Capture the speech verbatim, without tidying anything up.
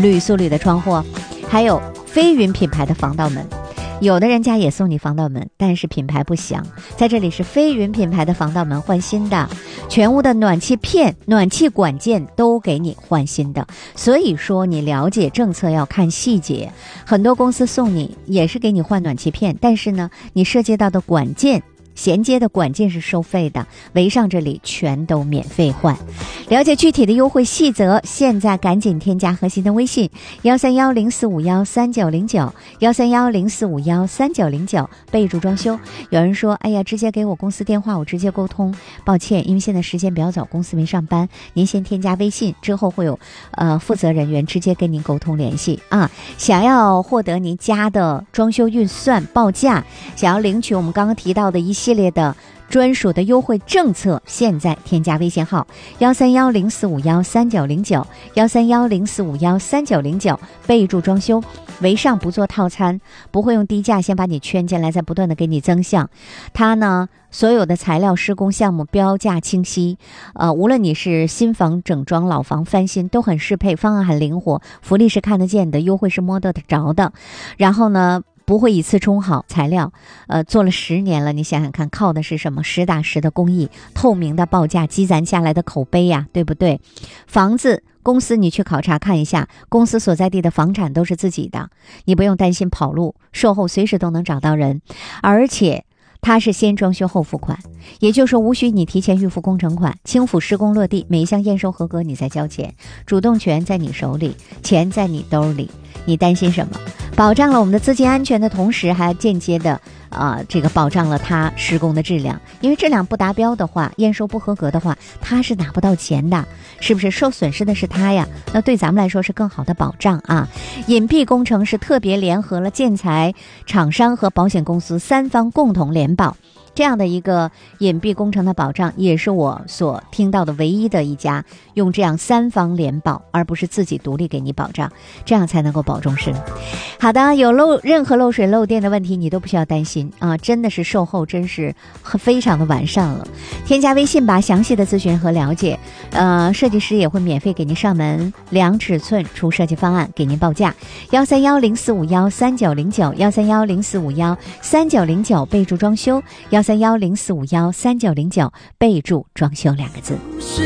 铝塑铝的窗户，还有飞云品牌的防盗门。有的人家也送你防盗门，但是品牌不详，在这里是飞云品牌的防盗门换新的，全屋的暖气片、暖气管件都给你换新的。所以说你了解政策要看细节，很多公司送你也是给你换暖气片，但是呢你涉及到的管件衔接的管件是收费的，维尚这里全都免费换。了解具体的优惠细则，现在赶紧添加核心的微信幺三幺零四五幺三九零九幺三幺零四五幺三九零九，备注装修。有人说，哎呀，直接给我公司电话，我直接沟通。抱歉，因为现在时间比较早，公司没上班，您先添加微信，之后会有呃负责人员直接跟您沟通联系啊。想要获得您家的装修预算报价，想要领取我们刚刚提到的一系列的专属的优惠政策，现在添加微信号幺三幺零四五幺三九零九幺三幺零四五幺三九零九，备注装修。维尚不做套餐，不会用低价先把你圈进来，再不断的给你增项。它呢所有的材料施工项目标价清晰，呃，无论你是新房整装、老房翻新，都很适配，方案很灵活，福利是看得见的，优惠是摸得着的。然后呢不会以次充好材料，呃，做了十年了，你想想看，靠的是什么？实打实的工艺，透明的报价，积攒下来的口碑呀，对不对？房子公司你去考察看一下，公司所在地的房产都是自己的，你不用担心跑路，售后随时都能找到人，而且它是先装修后付款，也就是说无需你提前预付工程款，轻辅施工落地，每一项验收合格你再交钱，主动权在你手里，钱在你兜里，你担心什么？保障了我们的资金安全的同时，还间接的啊、呃，这个保障了它施工的质量。因为质量不达标的话，验收不合格的话，它是拿不到钱的，是不是？受损失的是它呀。那对咱们来说是更好的保障啊。隐蔽工程是特别联合了建材厂商和保险公司三方共同联保。这样的一个隐蔽工程的保障，也是我所听到的唯一的一家用这样三方联保，而不是自己独立给你保障，这样才能够保终身。好的，有漏任何漏水漏电的问题，你都不需要担心啊！真的是售后真是非常的完善了。添加微信吧，详细的咨询和了解。呃，设计师也会免费给您上门量尺寸、出设计方案，给您报价。幺三幺零四五幺三九零九幺三幺零四五幺三九零九，备注装修。幺三幺零四五幺三九零九，备注装修两个字。